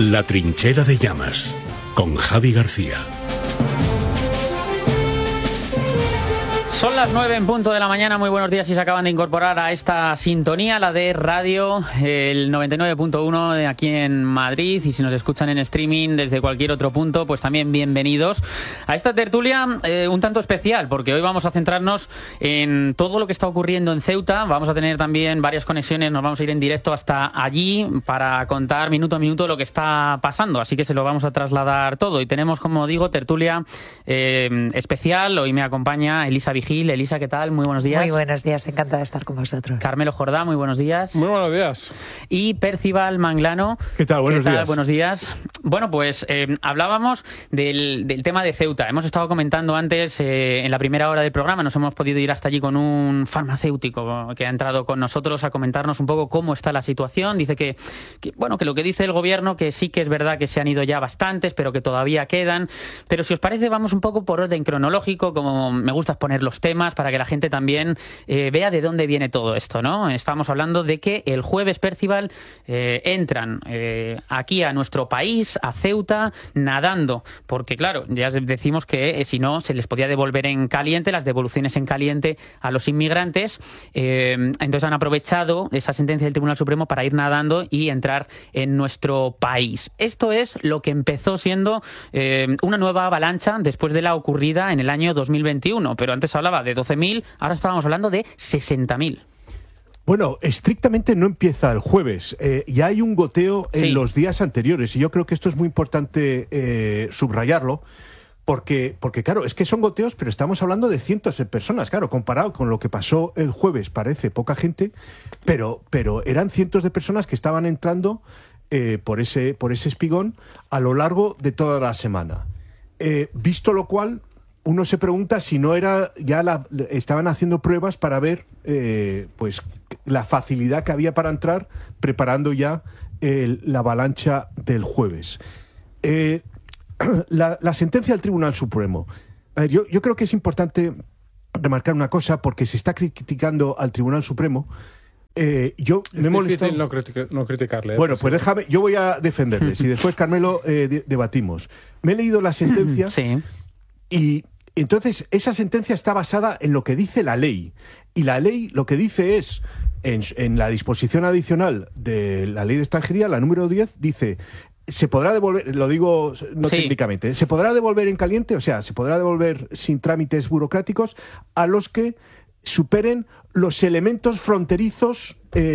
La trinchera de llamas, con Javi García. Son las 9 en punto de la mañana. Muy buenos días si se acaban de incorporar a esta sintonía, la de radio, el 99.1 de aquí en Madrid, y si nos escuchan en streaming desde cualquier otro punto, pues también bienvenidos a esta tertulia un tanto especial, porque hoy vamos a centrarnos en todo lo que está ocurriendo en Ceuta. Vamos a tener también varias conexiones, nos vamos a ir en directo hasta allí para contar minuto a minuto lo que está pasando, así que se lo vamos a trasladar todo. Y tenemos, como digo, tertulia especial. Hoy me acompaña Elisa Vigil. Elisa, ¿qué tal? Muy buenos días. Muy buenos días, encantada de estar con vosotros. Carmelo Jordá, muy buenos días. Muy buenos días. Y Percival Manglano. ¿Qué tal? Buenos días. Buenos días. Bueno, pues hablábamos del tema de Ceuta. Hemos estado comentando antes, en la primera hora del programa, nos hemos podido ir hasta allí con un farmacéutico que ha entrado con nosotros a comentarnos un poco cómo está la situación. Dice que lo que dice el gobierno, que sí que es verdad que se han ido ya bastantes, pero que todavía quedan. Pero si os parece, vamos un poco por orden cronológico, como me gusta poner los temas para que la gente también vea de dónde viene todo esto, ¿no? Estamos hablando de que el jueves, Percival, entran aquí a nuestro país, a Ceuta, nadando, porque claro, ya decimos que si no se les podía devolver en caliente, las devoluciones en caliente a los inmigrantes. Entonces han aprovechado esa sentencia del Tribunal Supremo para ir nadando y entrar en nuestro país. Esto es lo que empezó siendo una nueva avalancha después de la ocurrida en el año 2021, pero antes hablaba de 12.000, ahora estábamos hablando de 60.000. Bueno, estrictamente no empieza el jueves. Ya hay un goteo en los días anteriores, y yo creo que esto es muy importante subrayarlo, porque claro, es que son goteos, pero estamos hablando de cientos de personas. Claro, comparado con lo que pasó el jueves parece poca gente, pero eran cientos de personas que estaban entrando por ese espigón a lo largo de toda la semana. Visto lo cual, uno se pregunta si no era estaban haciendo pruebas para ver pues la facilidad que había para entrar, preparando ya la avalancha del jueves. La sentencia del Tribunal Supremo. Yo creo que es importante remarcar una cosa, porque se está criticando al Tribunal Supremo. Yo me he molestado. Es difícil no criticarle. Bueno, pues déjame, yo voy a defenderles y después, Carmelo, debatimos. Me he leído la sentencia. Sí. Y entonces esa sentencia está basada en lo que dice la ley. Y la ley lo que dice es, en la disposición adicional de la ley de extranjería, la número 10, dice: se podrá devolver, lo digo no técnicamente, se podrá devolver en caliente, o sea, se podrá devolver sin trámites burocráticos a los que superen los elementos fronterizos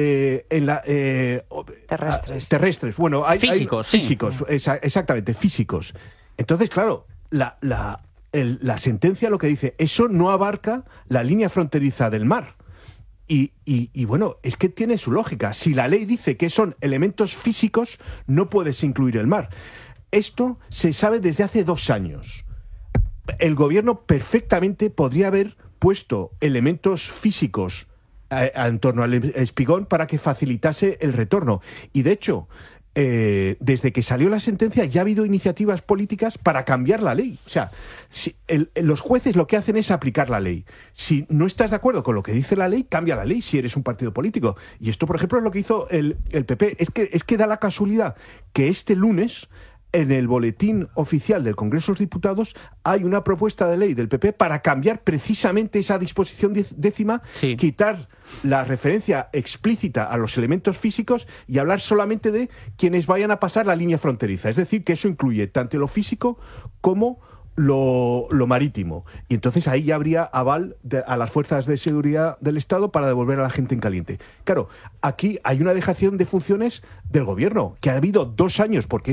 terrestres. Bueno, físicos, físicos, exactamente, físicos. Entonces, claro, la sentencia lo que dice, eso no abarca la línea fronteriza del mar. Y bueno, es que tiene su lógica. Si la ley dice que son elementos físicos, no puedes incluir el mar. Esto se sabe desde hace 2 años. El gobierno perfectamente podría haber puesto elementos físicos en torno al espigón para que facilitase el retorno. Y de hecho, desde que salió la sentencia ya ha habido iniciativas políticas para cambiar la ley. O sea, los jueces lo que hacen es aplicar la ley. Si no estás de acuerdo con lo que dice la ley, cambia la ley si eres un partido político. Y esto, por ejemplo, es lo que hizo el PP. Es que da la casualidad que este lunes, en el boletín oficial del Congreso de los Diputados, hay una propuesta de ley del PP para cambiar precisamente esa disposición décima, quitar la referencia explícita a los elementos físicos y hablar solamente de quienes vayan a pasar la línea fronteriza. Es decir, que eso incluye tanto lo físico como lo marítimo. Y entonces ahí ya habría aval a las fuerzas de seguridad del Estado para devolver a la gente en caliente. Claro, aquí hay una dejación de funciones del gobierno, que ha habido 2 años, porque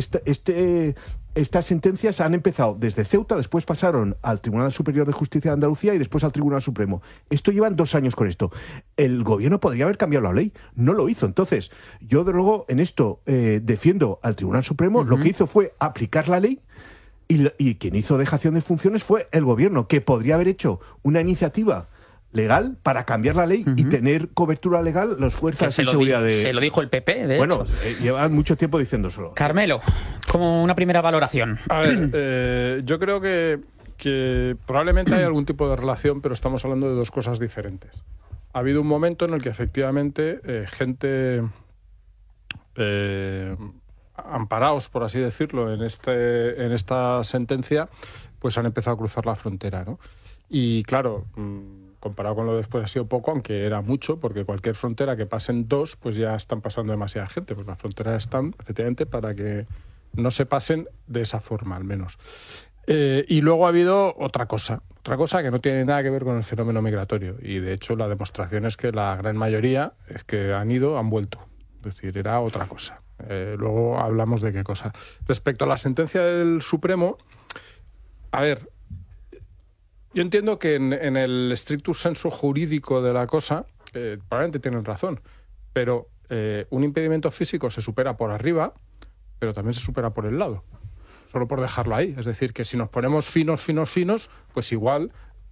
estas sentencias han empezado desde Ceuta, después pasaron al Tribunal Superior de Justicia de Andalucía y después al Tribunal Supremo. Esto llevan 2 años con esto. El gobierno podría haber cambiado la ley, no lo hizo. Entonces, yo de luego en esto defiendo al Tribunal Supremo. Lo que hizo fue aplicar la ley. Y quien hizo dejación de funciones fue el gobierno, que podría haber hecho una iniciativa legal para cambiar la ley y tener cobertura legal las fuerzas de seguridad se lo dijo el PP, de hecho. Llevan mucho tiempo diciéndoselo. Carmelo, como una primera valoración. A ver, yo creo que probablemente hay algún tipo de relación, pero estamos hablando de 2 cosas diferentes. Ha habido un momento en el que efectivamente gente amparados, por así decirlo, en esta sentencia, pues han empezado a cruzar la frontera, ¿no? Y claro, comparado con lo de después ha sido poco, aunque era mucho, porque cualquier frontera que pasen 2, pues ya están pasando demasiada gente. Pues las fronteras están, efectivamente, para que no se pasen de esa forma, al menos. Y luego ha habido otra cosa que no tiene nada que ver con el fenómeno migratorio. Y de hecho la demostración es que la gran mayoría es que han vuelto. Es decir, era otra cosa. Luego hablamos de qué cosa. Respecto a la sentencia del Supremo, a ver, yo entiendo que en el stricto sensu jurídico de la cosa, probablemente tienen razón, pero un impedimento físico se supera por arriba, pero también se supera por el lado. Solo por dejarlo ahí. Es decir, que si nos ponemos finos, pues igual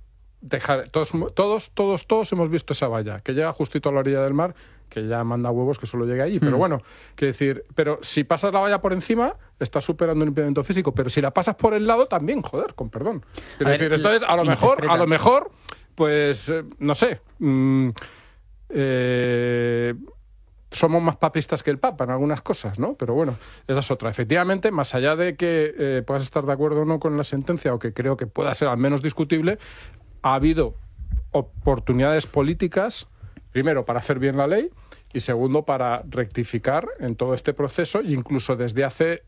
todos hemos visto esa valla, que llega justito a la orilla del mar, que ya manda huevos que solo llegue allí. Pero bueno, quiero decir, pero si pasas la valla por encima, estás superando un impedimento físico, pero si la pasas por el lado, también, joder, con perdón. Quiero decir, entonces, a lo mejor, pues, no sé, somos más papistas que el Papa en algunas cosas, ¿no? Pero bueno, esa es otra. Efectivamente, más allá de que puedas estar de acuerdo o no con la sentencia, o que creo que pueda ser al menos discutible, ha habido oportunidades políticas, primero, para hacer bien la ley, y segundo, para rectificar en todo este proceso, e incluso desde hace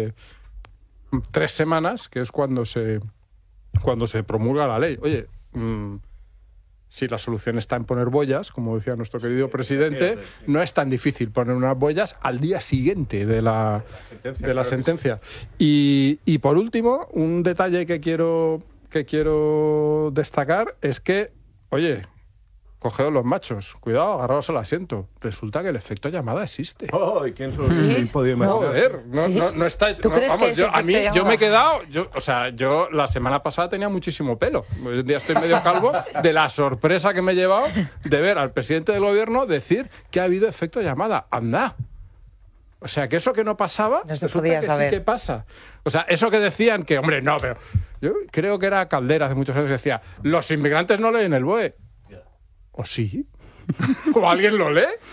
3 semanas, que es cuando se promulga la ley. Oye, si la solución está en poner boyas, como decía nuestro querido presidente, no es tan difícil poner unas boyas al día siguiente de la sentencia. Y por último, un detalle que quiero destacar es que, oye, cogeos los machos, cuidado, agarraos al asiento. Resulta que el efecto llamada existe. ¡Ay, quién se lo podido imaginar! Joder, no estáis... ¿Tú crees que yo me he quedado... Yo la semana pasada tenía muchísimo pelo. Hoy en día estoy medio calvo de la sorpresa que me he llevado de ver al presidente del gobierno decir que ha habido efecto llamada. ¡Anda! O sea, que eso que no pasaba, no se podía saber. Sí que pasa. O sea, eso que decían que, hombre, no, pero... Yo creo que era Caldera hace muchos años que decía, los inmigrantes no leen el BOE. ¿O sí? ¿O alguien lo lee?